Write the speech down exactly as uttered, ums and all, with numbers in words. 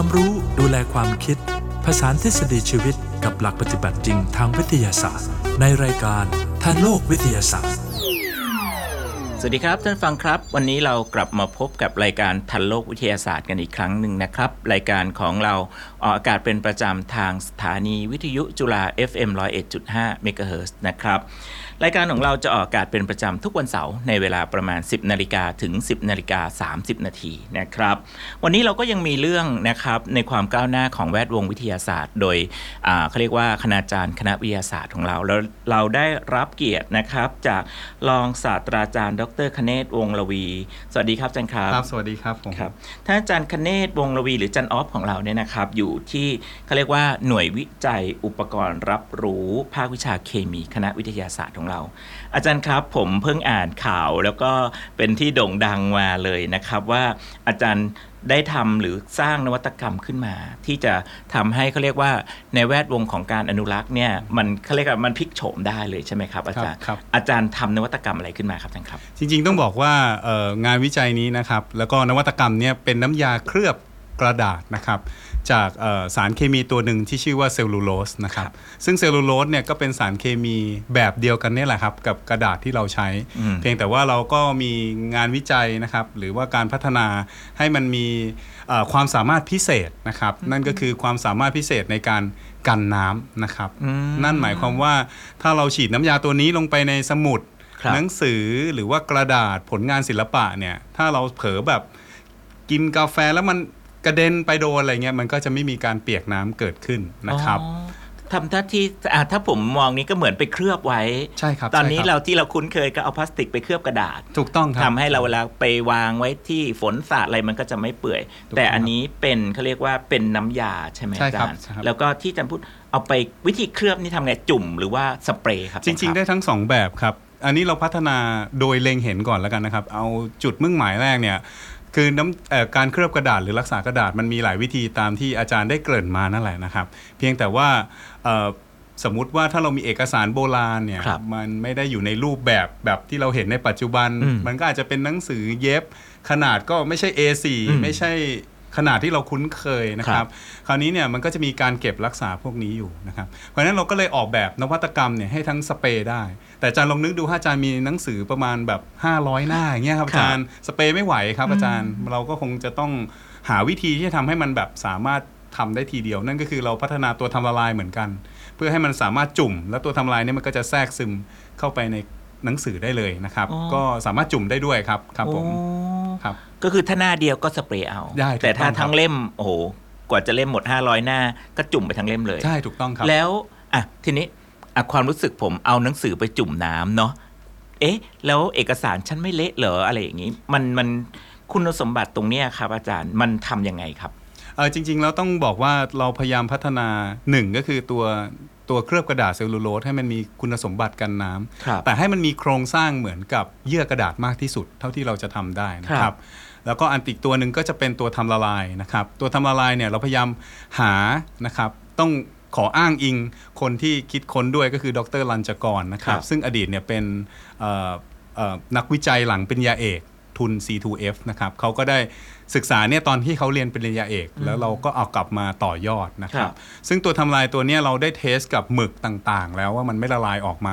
ความรู้ดูแลความคิดผสานทฤษฎีชีวิตกับหลักปฏิบัติจริงทางวิทยาศาสตร์ในรายการทันโลกวิทยาศาสตร์สวัสดีครับท่านฟังครับวันนี้เรากลับมาพบกับรายการทันโลกวิทยาศาสตร์กันอีกครั้งหนึ่งนะครับรายการของเราออกอากาศเป็นประจำทางสถานีวิทยุจุฬา เอฟ เอ็ม หนึ่งศูนย์เอ็ดจุดห้า เมกะเฮิรตซ์นะครับรายการของเราจะออกอากาศเป็นประจำทุกวันเสาร์ในเวลาประมาณ สิบนาฬิกาถึง สิบนาฬิกาสามสิบนาทีนะครับวันนี้เราก็ยังมีเรื่องนะครับในความก้าวหน้าของแวดวงวิทยาศาสตร์โดยอ่าเขาเรียกว่าคณาจารย์คณะวิทยาศาสตร์ของเราแล้วเราได้รับเกียรตินะครับจากรองศาสตราจารย์ดร.คเนศ วงศ์ลวีสวัสดีครับอาจารย์ครับครับสวัสดีครับผมครับท่านอาจารย์คเนศ วงศ์ลวีหรืออาจารย์ออฟของเราเนี่ยนะครับอยู่ที่เขาเรียกว่าหน่วยวิจัยอุปกรณ์รับรู้ภาควิชาเคมีคณะวิทยาศาสตร์ของเราอาจารย์ครับผมเพิ่งอ่านข่าวแล้วก็เป็นที่โด่งดังมาเลยนะครับว่าอาจารย์ได้ทำหรือสร้างนวัตกรรมขึ้นมาที่จะทำให้เขาเรียกว่าในแวดวงของการอนุรักษ์เนี่ยมันเขาเรียกว่ามันพลิกโฉมได้เลยใช่ไหมครับอาจารย์อาจารย์ทำนวัตกรรมอะไรขึ้นมาครับอาจารย์ครับจริงๆต้องบอกว่างานวิจัยนี้นะครับแล้วก็นวัตกรรมเนี่ยเป็นน้ำยาเคลือบกระดาษนะครับจากสารเคมีตัวหนึ่งที่ชื่อว่าเซลลูโลสนะครับซึ่งเซลลูโลสเนี่ยก็เป็นสารเคมีแบบเดียวกันนี่แหละครับกับกระดาษที่เราใช้เพียงแต่ว่าเราก็มีงานวิจัยนะครับหรือว่าการพัฒนาให้มันมีความสามารถพิเศษนะครับนั่นก็คือความสามารถพิเศษในการกันน้ำนะครับนั่นหมายความว่าถ้าเราฉีดน้ำยาตัวนี้ลงไปในสมุดหนังสือหรือว่ากระดาษผลงานศิลปะเนี่ยถ้าเราเผลอแบบกินกาแฟแล้วมันกระเด็นไปโดนอะไรเงี้ยมันก็จะไม่มีการเปียกน้ำเกิดขึ้นนะครับทำท่าที่ถ้าผมมองนี้ก็เหมือนไปเคลือบไว้ใช่ครับตอนนี้เราที่เราคุ้นเคยก็เอาพลาสติกไปเคลือบกระดาษถูกต้องครับทำให้เราเวลาไปวางไว้ที่ฝนสาดอะไรมันก็จะไม่เปื่อยแต่อันนี้เป็นเขาเรียกว่าเป็นน้ำยาใช่ไหมอาจารย์แล้วก็ที่อาจารย์พูดเอาไปวิธีเคลือบนี่ทำไงจุ่มหรือว่าสเปรย์ครับจริงๆได้ทั้งสองแบบครับอันนี้เราพัฒนาโดยเล็งเห็นก่อนแล้วกันนะครับเอาจุดมุ่งหมายแรกเนี่ยคือน้ำการเคลือบกระดาษหรือรักษากระดาษมันมีหลายวิธีตามที่อาจารย์ได้เกริ่นมานั่นแหละนะครับเพียงแต่ว่าสมมุติว่าถ้าเรามีเอกสารโบราณเนี่ยมันไม่ได้อยู่ในรูปแบบแบบที่เราเห็นในปัจจุบันมันก็อาจจะเป็นหนังสือเย็บขนาดก็ไม่ใช่ เอ โฟร์ ไม่ใช่ขนาดที่เราคุ้นเคยนะครับคราวนี้เนี่ยมันก็จะมีการเก็บรักษาพวกนี้อยู่นะครับเพราะฉะนั้นเราก็เลยออกแบบนวัตกรรมเนี่ยให้ทั้งสเปรย์ได้แต่อาจารย์ลองนึกดูถ้าอาจารย์มีหนังสือประมาณแบบห้าร้อยหน้าอย่างเงี้ยครับอาจารย์สเปรย์ไม่ไหวครับอาจารย์เราก็คงจะต้องหาวิธีที่จะทำให้มันแบบสามารถทำได้ทีเดียวนั่นก็คือเราพัฒนาตัวทำละลายเหมือนกันเพื่อให้มันสามารถจุ่มแล้วตัวทำละลายเนี่ยมันก็จะแทรกซึมเข้าไปในหนังสือได้เลยนะครับก็สามารถจุ่มได้ด้วยครับครับผมครับก็คือถ้าหน้าเดียวก็สเปรย์เอาแต่ถ้าทั้งเล่มโอ้โหกว่าจะเล่มหมดห้าร้อยหน้าก็จุ่มไปทั้งเล่มเลยใช่ถูกต้องครับแล้วอ่ะทีนี้อ่ะความรู้สึกผมเอาหนังสือไปจุ่มน้ำเนาะเอ๊ะแล้วเอกสารฉันไม่เละเหรออะไรอย่างนี้มันมันคุณสมบัติตรงเนี้ยครับอาจารย์มันทำยังไงครับเออจริงๆแล้วต้องบอกว่าเราพยายามพัฒนาหนึ่งก็คือตัวตัวเคลือบกระดาษเซลลูโลสให้มันมีคุณสมบัติกันน้ำแต่ให้มันมีโครงสร้างเหมือนกับเยื่อกระดาษมากที่สุดเท่าที่เราจะทำได้นะครับแล้วก็อันอีกตัวหนึ่งก็จะเป็นตัวทำละลายนะครับตัวทำละลายเนี่ยเราพยายามหานะครับต้องขออ้างอิงคนที่คิดค้นด้วยก็คือดร.รัญจกรนะครับซึ่งอดีตเนี่ยเป็นนักวิจัยหลังปริญญาเอกทุน ซี ทู เอฟ นะครับเขาก็ได้ศึกษาเนี่ยตอนที่เขาเรียนปริญญาเอกแล้วเราก็เอากลับมาต่อยอดนะครับซึ่งตัวทำลายตัวนี้เราได้เทสกับหมึกต่างๆแล้วว่ามันไม่ละลายออกมา